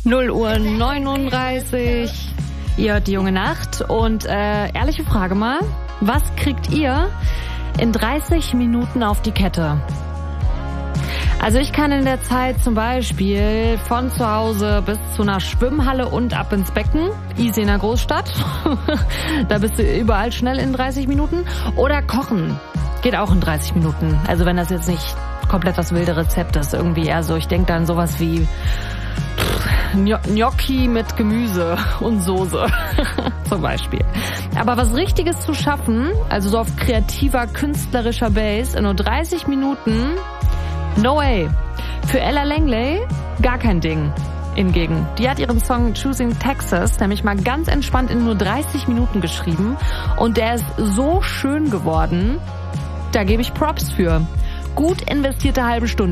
0:39 Uhr. Ihr hört die junge Nacht und ehrliche Frage mal, was kriegt ihr in 30 Minuten auf die Kette? Also ich kann in der Zeit zum Beispiel von zu Hause bis zu einer Schwimmhalle und ab ins Becken, easy in der Großstadt, da bist du überall schnell in 30 Minuten. Oder kochen, geht auch in 30 Minuten. Also wenn das jetzt nicht komplett das wilde Rezept ist, irgendwie eher so, ich denke da an sowas wie Gnocchi mit Gemüse und Soße zum Beispiel. Aber was Richtiges zu schaffen, also so auf kreativer, künstlerischer Base in nur 30 Minuten, no way. Für Ella Langley gar kein Ding. Hingegen, die hat ihren Song Choosing Texas nämlich mal ganz entspannt in nur 30 Minuten geschrieben und der ist so schön geworden, da gebe ich Props für. Gut investierte halbe Stunde.